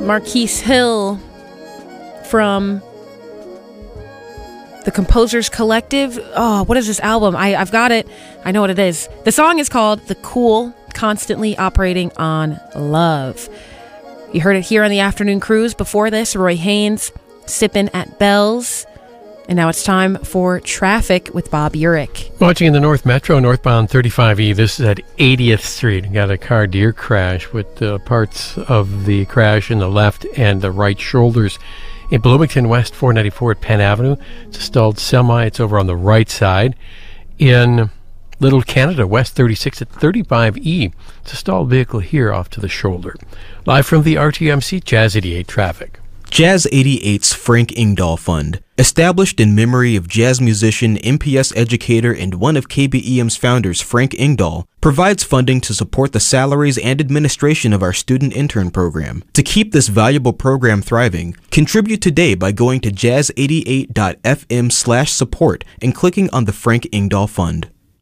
Marquise Hill from the Composers Collective. Oh, what is this album? I've got it. I know what it is. The song is called The Cool, Constantly Operating on Love. You heard it here on the Afternoon Cruise. Before this, Roy Haynes, Sippin' at Bell's. And now it's time for Traffic with Bob Urich. Watching in the North Metro, northbound 35E. This is at 80th Street. Got a car deer crash with parts of the crash in the left and the right shoulders. In Bloomington, West 494 at Penn Avenue. It's a stalled semi. It's over on the right side. In Little Canada, West 36 at 35E. It's a stalled vehicle here off to the shoulder. Live from the RTMC Jazz 88 Traffic. Jazz 88's Frank Ingdahl Fund, established in memory of jazz musician, MPS educator, and one of KBEM's founders, Frank Ingdahl, provides funding to support the salaries and administration of our student intern program. To keep this valuable program thriving, contribute today by going to jazz88.fm/support and clicking on the Frank Ingdahl Fund.